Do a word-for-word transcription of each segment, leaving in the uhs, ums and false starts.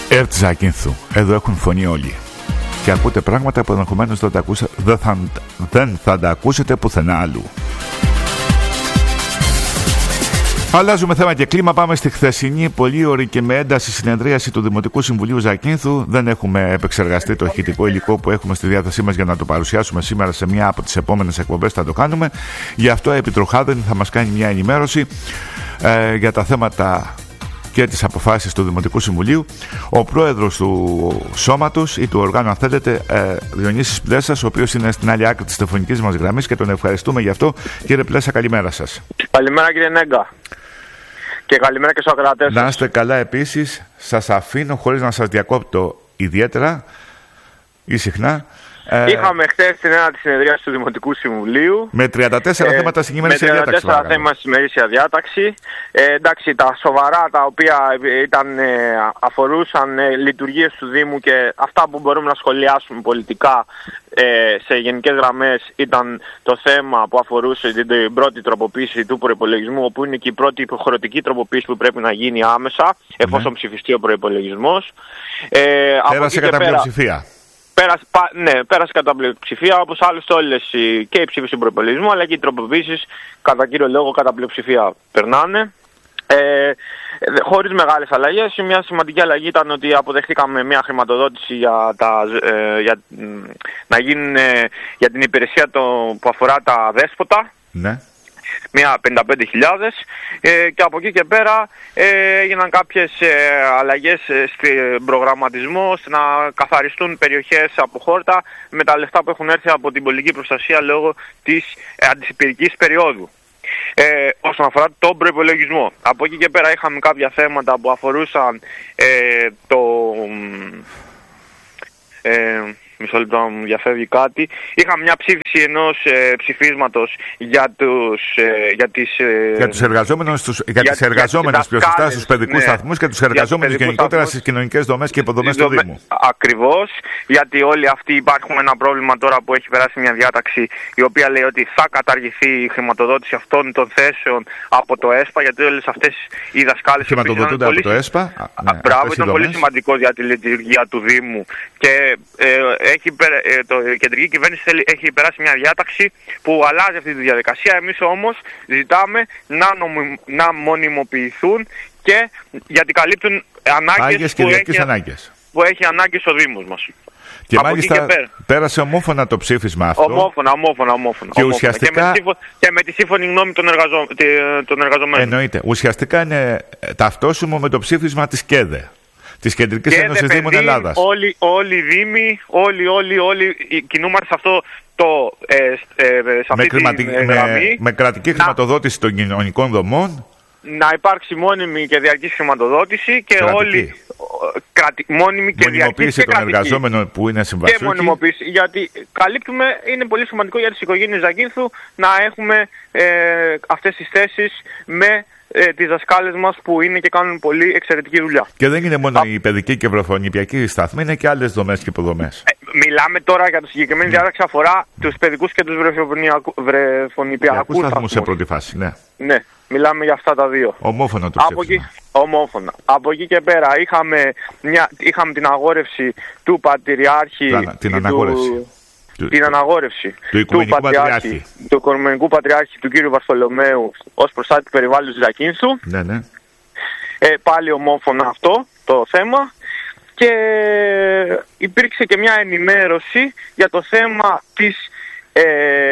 ΕΡΤ Ζακίνθου. Εδώ έχουν φωνή όλοι. Και ακούτε πράγματα που ενδεχομένως δεν, δεν, θα, δεν θα τα ακούσετε πουθενά αλλού. Αλλάζουμε θέμα και κλίμα. Πάμε στη χθεσινή πολύ ωρη και με ένταση συνεδρίαση του Δημοτικού Συμβουλίου Ζακίνθου. Δεν έχουμε επεξεργαστεί το ηχητικό υλικό που έχουμε στη διάθεσή μας για να το παρουσιάσουμε σήμερα σε μια από τις επόμενες εκπομπές. Θα το κάνουμε. Γι' αυτό επί Τροχάδεν θα μας κάνει μια ενημέρωση ε, για τα θέματα και τις αποφάσεις του Δημοτικού Συμβουλίου. Ο πρόεδρος του σώματος ή του οργάνου, αν θέλετε, ε, Διονύσης Πλέσας, ο οποίος είναι στην άλλη άκρη της τηλεφωνικής μας γραμμής και τον ευχαριστούμε γι' αυτό. Κύριε Πλέσα, καλημέρα σας. Καλημέρα, κύριε Νέγκα. Και καλημέρα και στους ακροατές. Να είστε καλά επίσης. Σας αφήνω χωρίς να σας διακόπτω ιδιαίτερα ή συχνά. Είχαμε χθες την ένατη συνεδρίαση του Δημοτικού Συμβουλίου. Με τριάντα τέσσερα ε, θέματα στην ημερήσια διάταξη. Με τριάντα τέσσερα θέματα στην ημερήσια διάταξη. Ε, εντάξει, τα σοβαρά τα οποία ήταν, ε, αφορούσαν ε, λειτουργίες του Δήμου και αυτά που μπορούμε να σχολιάσουμε πολιτικά ε, σε γενικές γραμμές ήταν το θέμα που αφορούσε την, την πρώτη τροποποίηση του προϋπολογισμού, όπου είναι και η πρώτη υποχρεωτική τροποποίηση που πρέπει να γίνει άμεσα, εφόσον ναι. ψηφιστεί ο προϋπολογισμός. Ε, Πέρασε κατά πλειοψηφία. Πέρασε, ναι, πέρασε κατά πλειοψηφία, όπως άλλωστε όλες και οι ψήφοι του προϋπολογισμού, αλλά και οι τροποποιήσεις κατά κύριο λόγο κατά πλειοψηφία περνάνε. Ε, χωρίς μεγάλες αλλαγές. Μια σημαντική αλλαγή ήταν ότι αποδεχτήκαμε μια χρηματοδότηση για, τα, ε, για, να γίνουν, ε, για την υπηρεσία το, που αφορά τα δέσποτα. Ναι. Μια πενήντα πέντε χιλιάδες ε, και από εκεί και πέρα ε, έγιναν κάποιες ε, αλλαγές στην προγραμματισμό ώστε να καθαριστούν περιοχές από χόρτα με τα λεφτά που έχουν έρθει από την πολιτική προστασία λόγω της ε, αντισηπηρικής περίοδου. Ε, όσον αφορά τον προϋπολογισμό. Από εκεί και πέρα είχαμε κάποια θέματα που αφορούσαν ε, το... Ε, μισό λεπτό να μου διαφεύγει κάτι. Είχαμε μια ψήφιση ενός ε, ψηφίσματος για τους, ε, για τις, ε, για τους εργαζόμενους, τους, για, για τις εργαζόμενες πλειοστικά στους παιδικούς ναι, σταθμούς και τους εργαζόμενους γενικότερα στις κοινωνικές δομές και υποδομές του Δήμου. Ακριβώς, γιατί όλοι αυτοί υπάρχουν ένα πρόβλημα τώρα που έχει περάσει μια διάταξη η οποία λέει ότι θα καταργηθεί η χρηματοδότηση αυτών των θέσεων από το ΕΣΠΑ, γιατί όλες αυτές οι δασκάλες χρηματοδοτούνται από το ΕΣΠΑ. Μπράβο, ήταν πολύ σημαντικό για τη λειτουργία του Δήμου και ε, έχει, το, η κεντρική κυβέρνηση έχει περάσει μια διάταξη που αλλάζει αυτή τη διαδικασία. Εμείς όμως ζητάμε να, νομι, να μονιμοποιηθούν και γιατί καλύπτουν ανάγκες που, έχει, ανάγκες που έχει ανάγκες ο Δήμος μας. Και από μάλιστα και πέρασε ομόφωνα το ψήφισμα αυτό. Ομόφωνα, ομόφωνα, ομόφωνα. Και, ομόφωνα. Ουσιαστικά... και, με σύμφω... και με τη σύμφωνη γνώμη των, εργαζο... των εργαζομένων. Εννοείται. Ουσιαστικά είναι ταυτόσιμο με το ψήφισμα της ΚΕΔΕ, της Κεντρικής και Ένωσης Δήμων Ελλάδας. Όλοι, όλοι οι Δήμοι, όλοι, όλοι, όλοι κινούμαστε σε αυτό το ε, ε, σε με, αυτή χρηματι... τη γραμμή. Με, με κρατική χρηματοδότηση των κοινωνικών δομών. Να υπάρξει μόνιμη και διαρκής χρηματοδότηση και κρατική. όλοι κρατη... μόνιμη και διαρκής και των κρατική. Εργαζόμενων που είναι συμβασιούχοι. Και μονιμοποίηση, γιατί καλύπτουμε, είναι πολύ σημαντικό για τις οικογένειες Ζακίνθου να έχουμε ε, αυτές τις θέσεις με ε, τις δασκάλες μας που είναι και κάνουν πολύ εξαιρετική δουλειά. Και δεν είναι μόνο Α... η παιδική και βρεφονιπιακή σταθμή, είναι και άλλες δομές και υποδομές. Ε, μιλάμε τώρα για το συγκεκριμένο mm. διάταξη αφορά τους παιδικούς και τους βρεφονιπιακούς σταθμούς σε πρώτη φάση, ναι. Ναι, μιλάμε για αυτά τα δύο. Ομόφωνα το ψήφισμα. Ομόφωνα. Από εκεί και πέρα είχαμε, μια, είχαμε την αγόρευση του Πατριάρχη. Λάνα, την αναγόρευση. Του, την αναγόρευση του Οικουμενικού του Πατριάρχη, Πατριάρχη. Του Οικουμενικού Πατριάρχη του κύριου Βαρθολομαίου ως προστάτη του περιβάλλοντος Ζακίνθου. Ναι, ναι. Ε, πάλι ομόφωνα αυτό το θέμα. Και υπήρξε και μια ενημέρωση για το θέμα της... Ε,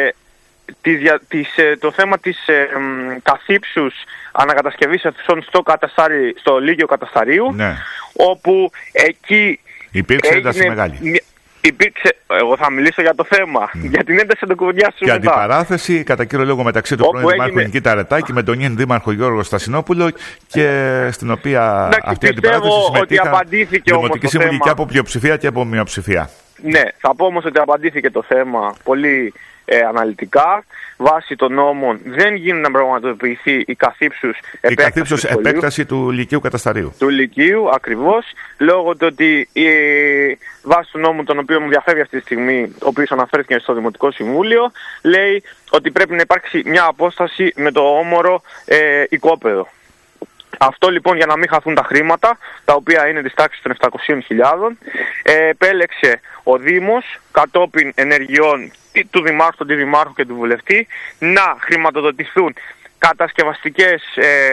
Της, της, το θέμα της ε, καθύψους ανακατασκευής ευθύσεων στο, στο Λύκειο Κατασταρίου, ναι. όπου εκεί υπήρξε ένταση μεγάλη. Υπήρξε, εγώ θα μιλήσω για το θέμα, mm. για την ένταση των κουβεντιάσεων. Και αντιπαράθεση κατά κύριο λόγο μεταξύ του πρώην Δημάρχου έγινε... Νικήτα Αρετάκη με τον νυν Δήμαρχο Γιώργο Στασινόπουλο και στην οποία Εντάξει, αυτή η αντιπαράθεση συμμετείχαν Δημοτική Συμβουλή και από πλειοψηφία και από μειοψηφία. Ναι, θα πω όμως ότι απαντήθηκε το θέμα πολύ ε, αναλυτικά. Βάσει των νόμων δεν γίνεται να πραγματοποιηθεί η καθύψους επέκταση, η καθύψους επέκταση του Λυκείου Κατασταρίου. Του Λυκείου, ακριβώς, λόγω του ότι η βάση του νόμου, τον οποίο μου διαφεύγει αυτή τη στιγμή, ο οποίος αναφέρθηκε στο Δημοτικό Συμβούλιο, λέει ότι πρέπει να υπάρξει μια απόσταση με το όμορο ε, οικόπεδο. Αυτό λοιπόν για να μην χαθούν τα χρήματα, τα οποία είναι της τάξης των επτακόσιες χιλιάδες, ε, επέλεξε ο Δήμος κατόπιν ενεργειών του Δημάρχου, του Αντιδημάρχου και του Βουλευτή να χρηματοδοτηθούν κατασκευαστικές ε,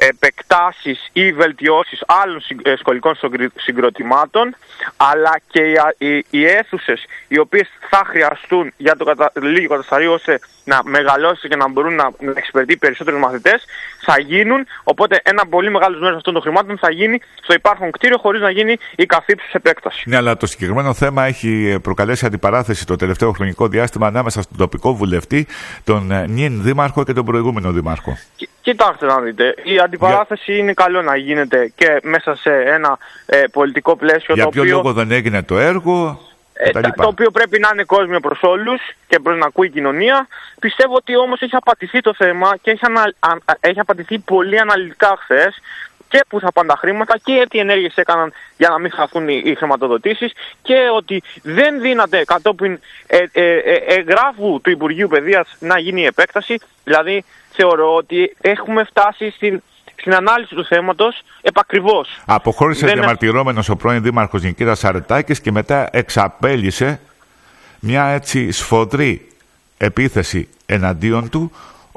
επεκτάσεις ή βελτιώσεις άλλων σχολικών συγκροτημάτων, αλλά και οι, οι, οι αίθουσες οι οποίες θα χρειαστούν για το κατα... λίγο κατασταρίο ώστε να μεγαλώσει και να μπορούν να, να εξυπηρετεί περισσότερους μαθητές, θα γίνουν. Οπότε ένα πολύ μεγάλο μέρος αυτών των χρημάτων θα γίνει στο υπάρχον κτίριο χωρίς να γίνει η καθύψους επέκταση. Ναι, αλλά το συγκεκριμένο θέμα έχει προκαλέσει αντιπαράθεση το τελευταίο χρονικό διάστημα ανάμεσα στον τοπικό βουλευτή, τον νυν δήμαρχο και τον προηγούμενο δήμαρχο. Κοιτάξτε να δείτε, η αντιπαράθεση Για... είναι καλό να γίνεται και μέσα σε ένα ε, πολιτικό πλαίσιο. Για το ποιο οποίο... λόγο δεν έγινε το έργο, ε, τα, το οποίο πρέπει να είναι κόσμιο προς όλους και προς να ακούει η κοινωνία. Πιστεύω ότι όμως έχει απατηθεί το θέμα και έχει, ανα... έχει απατηθεί πολύ αναλυτικά χθες, και που θα πάνε τα χρήματα και τι ενέργειες έκαναν για να μην χαθούν οι, οι χρηματοδοτήσεις, και ότι δεν δύναται κατόπιν ε, ε, ε, εγγράφου του Υπουργείου Παιδείας να γίνει η επέκταση. Δηλαδή θεωρώ ότι έχουμε φτάσει στην, στην ανάλυση του θέματος επακριβώς. Αποχώρησε δεν... διαμαρτυρόμενος ο πρώην δήμαρχος Νικήτας Αρετάκης και μετά εξαπέλυσε μια έτσι σφοδρή επίθεση εναντίον του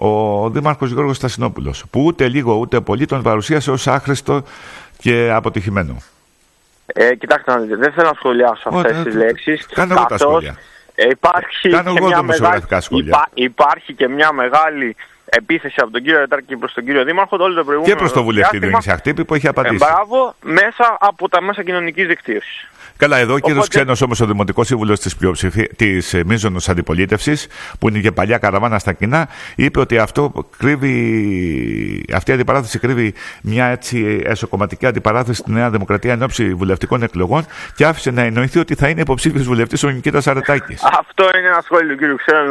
ο δήμαρχος Γιώργος Στασινόπουλος, που ούτε λίγο ούτε πολύ τον παρουσίασε ως άχρηστο και αποτυχημένο. Ε, κοιτάξτε να δείτε, δεν θέλω να σχολιάσω αυτές Ω, τις λέξεις. Κάνω εγώ τα σχόλια. Υπάρχει, Κάνω και μια μεγάλη, υπά, υπάρχει και μια μεγάλη επίθεση από τον κύριο Αρετάκη προς τον κύριο Δήμαρχο όλο το προηγούμενο και προς τον βουλευτή του Νησιαχτύπη που έχει απαντήσει. Ε, μπράβο, μέσα από τα μέσα κοινωνικής δικτύωσης. Καλά, εδώ ο Οπότε... κύριος Ξένος όμως, ο Δημοτικός Σύμβουλος της, πλειοψηφι... της μείζωνος αντιπολίτευσης, που είναι και παλιά καραβάνα στα κοινά, είπε ότι αυτό κρύβει... αυτή η αντιπαράθεση κρύβει μια έτσι εσωκομματική αντιπαράθεση στη Νέα Δημοκρατία εν ώψη βουλευτικών εκλογών και άφησε να εννοηθεί ότι θα είναι υποψήφιος βουλευτής ο Νικήτας Αρετάκης. Αυτό είναι ένα σχόλιο του κύριου Ξένου.